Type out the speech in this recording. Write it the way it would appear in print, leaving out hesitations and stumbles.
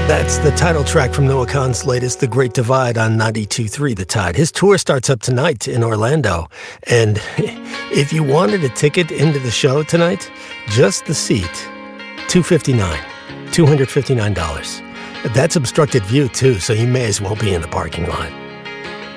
That's the title track from Noah Kahan's latest, The Great Divide, on 92.3 The Tide. His tour starts up tonight in Orlando. And if you wanted a ticket into the show tonight, just the seat, $259. That's obstructed view, too, so you may as well be in the parking lot.